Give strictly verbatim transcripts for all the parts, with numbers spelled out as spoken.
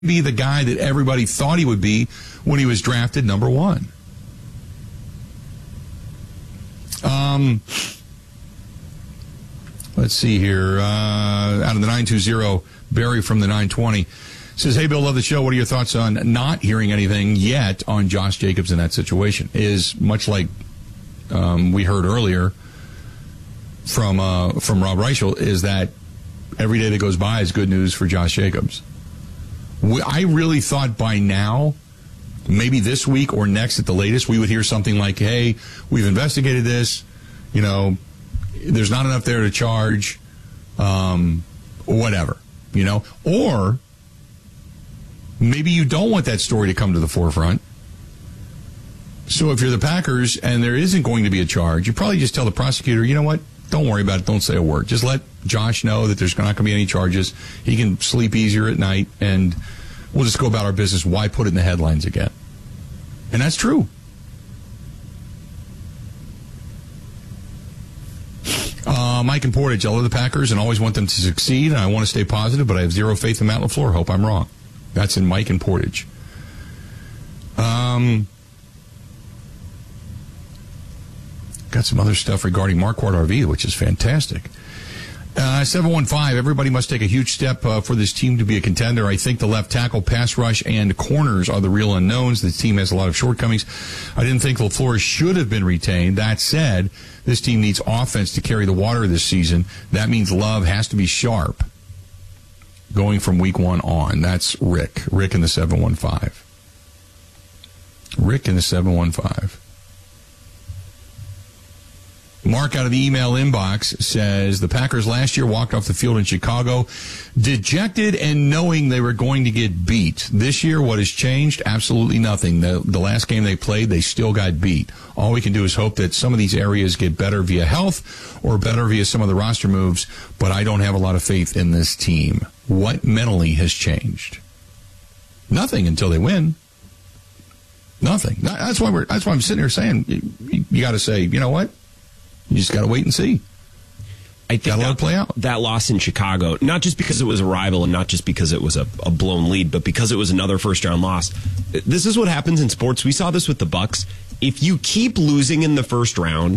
be the guy that everybody thought he would be when he was drafted number one. Um, let's see here. Uh, out of the nine two zero, Barry from the nine twenty says, hey, Bill, love the show. What are your thoughts on not hearing anything yet on Josh Jacobs in that situation? Is much like um, we heard earlier from uh, from Rob Reichel, is that every day that goes by is good news for Josh Jacobs. We, I really thought by now, maybe this week or next at the latest, we would hear something like, hey, we've investigated this, you know, there's not enough there to charge, um, whatever, you know, or maybe you don't want that story to come to the forefront. So if you're the Packers and there isn't going to be a charge, you probably just tell the prosecutor, you know what, don't worry about it, don't say a word. Just let Josh know that there's not going to be any charges. He can sleep easier at night, and we'll just go about our business. Why put it in the headlines again? And that's true. Uh, Mike and Portage, I love the Packers and always want them to succeed, and I want to stay positive, but I have zero faith in Matt LaFleur. Hope I'm wrong. That's in Mike and Portage. Um, got some other stuff regarding Marquardt R V, which is fantastic. Uh, seven one five, everybody must take a huge step uh, for this team to be a contender. I think the left tackle, pass rush, and corners are the real unknowns. The team has a lot of shortcomings. I didn't think LaFleur should have been retained. That said, this team needs offense to carry the water this season. That means Love has to be sharp going from week one on. That's Rick. Rick in the seven one five. Rick in the seven one five. Mark out of the email inbox says the Packers last year walked off the field in Chicago dejected and knowing they were going to get beat. This year, what has changed? Absolutely nothing. The, the last game they played, they still got beat. All we can do is hope that some of these areas get better via health or better via some of the roster moves, but I don't have a lot of faith in this team. What mentally has changed? Nothing until they win. Nothing. That's why we're. That's why I'm sitting here saying you, you got to say, you know what? You just got to wait and see. I think Gotta let it play out. That loss in Chicago, not just because it was a rival and not just because it was a, a blown lead, but because it was another first-round loss. This is what happens in sports. We saw this with the Bucs. If you keep losing in the first round,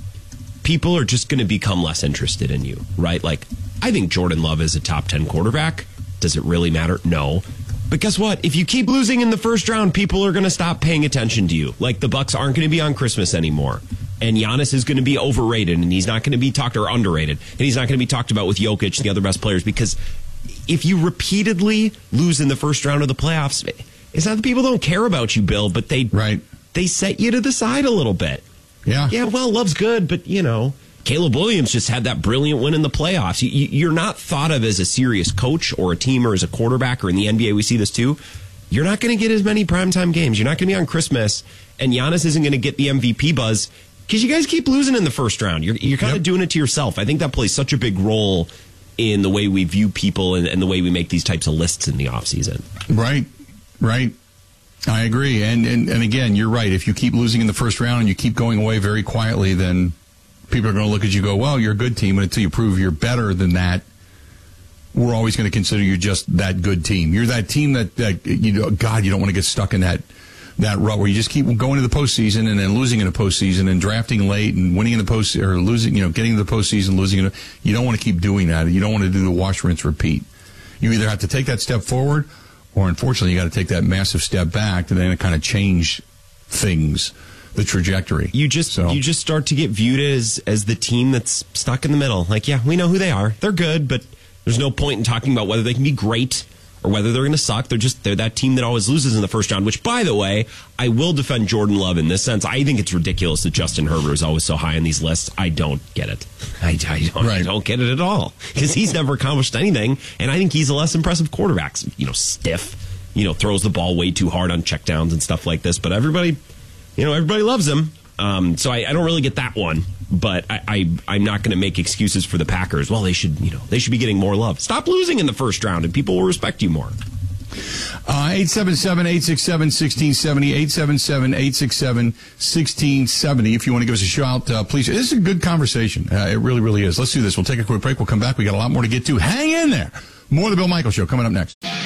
people are just going to become less interested in you, right? Like, I think Jordan Love is a top ten quarterback. Does it really matter? No. But guess what? If you keep losing in the first round, people are going to stop paying attention to you. Like, the Bucs aren't going to be on Christmas anymore. And Giannis is going to be overrated, and he's not going to be talked or underrated, and he's not going to be talked about with Jokic and the other best players, because if you repeatedly lose in the first round of the playoffs, it's not that people don't care about you, Bill, but they right. they set you to the side a little bit. Yeah. Yeah, well, Love's good, but, you know, Caleb Williams just had that brilliant win in the playoffs. You, you're not thought of as a serious coach or a team or as a quarterback, or in the N B A we see this too. You're not going to get as many primetime games. You're not going to be on Christmas, and Giannis isn't going to get the M V P buzz because you guys keep losing in the first round. You're, you're kind of yep. doing it to yourself. I think that plays such a big role in the way we view people and, and the way we make these types of lists in the offseason. Right, right. I agree. And, and and again, you're right. If you keep losing in the first round and you keep going away very quietly, then people are going to look at you and go, well, you're a good team. And until you prove you're better than that, we're always going to consider you just that good team. You're that team that, that you know, God, you don't want to get stuck in that that rut where you just keep going to the postseason and then losing in the postseason and drafting late and winning in the post or losing, you know, getting to the postseason, losing in the, you don't want to keep doing that. You don't want to do the wash, rinse, repeat. You either have to take that step forward, or unfortunately, you got to take that massive step back and then kind of change things, the trajectory. You just so. you just start to get viewed as as the team that's stuck in the middle. Like, yeah, we know who they are. They're good, but there's no point in talking about whether they can be great or whether they're going to suck. They're just they're that team that always loses in the first round, which, by the way, I will defend Jordan Love in this sense. I think it's ridiculous that Justin Herbert is always so high on these lists. I don't get it. I, I, don't, right. I don't get it at all, because he's never accomplished anything, and I think he's a less impressive quarterback. You know, stiff, you know, throws the ball way too hard on checkdowns and stuff like this, but everybody, you know, everybody loves him. Um, so I, I don't really get that one, but I, I, I'm not going to make excuses for the Packers. Well, they should, you know, they should be getting more love. Stop losing in the first round, and people will respect you more. Uh, eight seven seven, eight six seven, one six seven zero, eight seven seven, eight six seven, one six seven zero. If you want to give us a shout, uh, please. This is a good conversation. Uh, it really, really is. Let's do this. We'll take a quick break. We'll come back. We got a lot more to get to. Hang in there. More of the Bill Michaels Show coming up next.